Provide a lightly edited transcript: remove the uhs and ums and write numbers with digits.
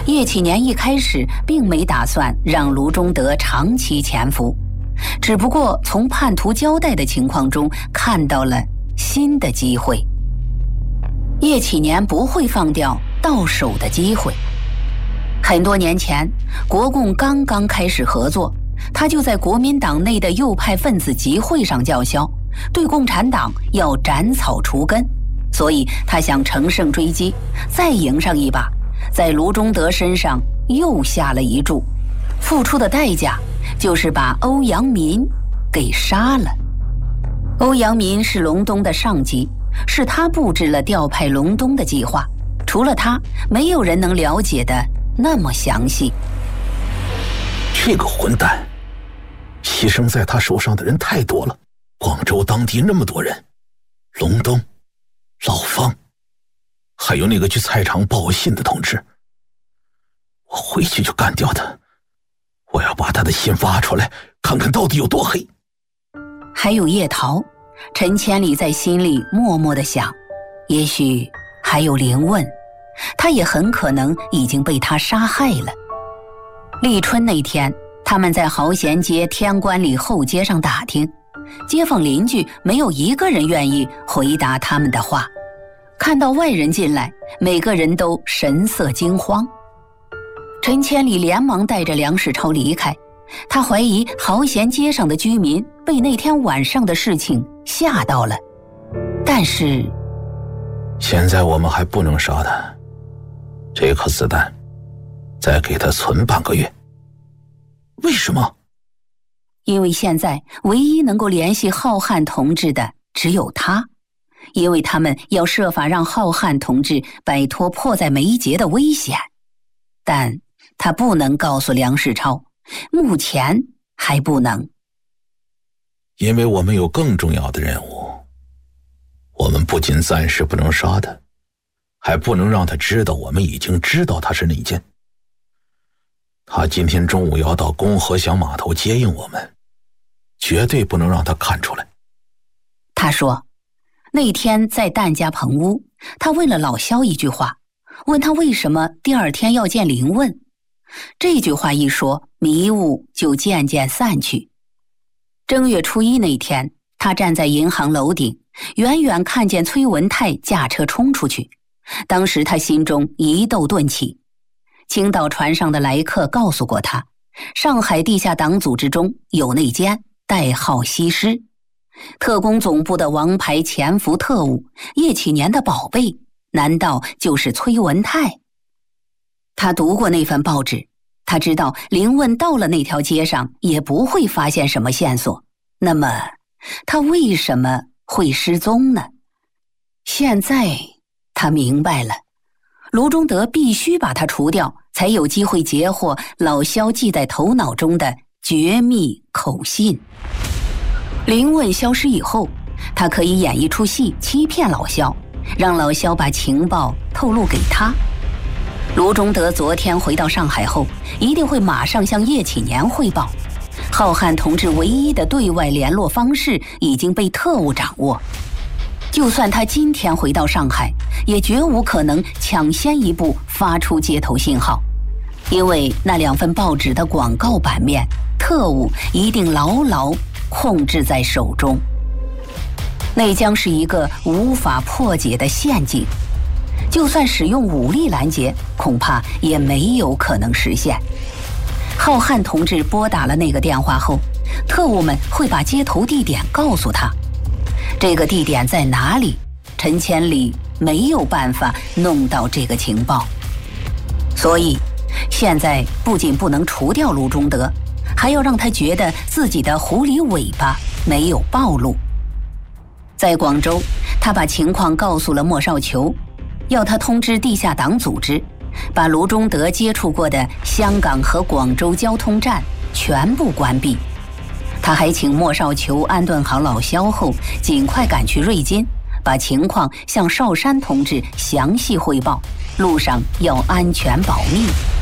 叶启年一开始并没打算让卢中德长期潜伏，只不过从叛徒交代的情况中看到了新的机会。叶启年不会放掉到手的机会。很多年前，国共刚刚开始合作，他就在国民党内的右派分子集会上叫嚣，对共产党要斩草除根，所以他想乘胜追击，再赢上一把，在卢中德身上又下了一注，付出的代价就是把欧阳民给杀了。欧阳民是隆冬的上级，是他布置了调派隆冬的计划，除了他，没有人能了解的那么详细。 这个混蛋，牺牲在他手上的人太多了，广州当地那么多人，隆冬、老方，还有那个去菜场报信的同志，我回去就干掉他，我要把他的心挖出来，看看到底有多黑。 还有叶桃，陈千里在心里默默地想，也许还有林问，他也很可能已经被他杀害了。立春那天，他们在豪贤街天官里后街上打听，街坊邻居没有一个人愿意回答他们的话，看到外人进来，每个人都神色惊慌。陈千里连忙带着梁世超离开，他怀疑豪贤街上的居民被那天晚上的事情吓到了。但是现在我们还不能杀他，这颗子弹再给他存半个月。为什么？ 因为现在唯一能够联系浩瀚同志的只有他，因为他们要设法让浩瀚同志摆脱迫在眉睫的危险。但他不能告诉梁世超，目前还不能。 因为我们有更重要的任务，我们不仅暂时不能杀他，还不能让他知道我们已经知道他是内奸。他今天中午要到公河乡码头接应我们，绝对不能让他看出来。 他说，那天在蛋家棚屋，他问了老萧一句话，问他为什么第二天要见林问。这句话一说，迷雾就渐渐散去。正月初一那天，他站在银行楼顶，远远看见崔文泰驾车冲出去。当时他心中疑窦顿起。青岛船上的来客告诉过他，上海地下党组织中有内奸，代号西施。特工总部的王牌潜伏特务，叶启年的宝贝，难道就是崔文泰？他读过那份报纸，他知道林问到了那条街上也不会发现什么线索，那么他为什么会失踪呢？现在他明白了，卢中德必须把他除掉，才有机会截获老萧记在头脑中的绝密口信。林问消失以后，他可以演一出戏欺骗老萧，让老萧把情报透露给他。卢中德昨天回到上海后，一定会马上向叶启年汇报。浩瀚同志唯一的对外联络方式已经被特务掌握，就算他今天回到上海，也绝无可能抢先一步发出接头信号，因为那2份报纸的广告版面，特务一定牢牢控制在手中。那将是一个无法破解的陷阱，就算使用武力拦截，恐怕也没有可能实现。浩瀚同志拨打了那个电话后，特务们会把接头地点告诉他。这个地点在哪里？陈千里没有办法弄到这个情报，所以现在不仅不能除掉卢中德，还要让他觉得自己的狐狸尾巴没有暴露。在广州，他把情况告诉了莫少球，要他通知地下党组织，把卢中德接触过的香港和广州交通站全部关闭。他还请莫少球安顿好老萧后，尽快赶去瑞金，把情况向少山同志详细汇报，路上要安全保密。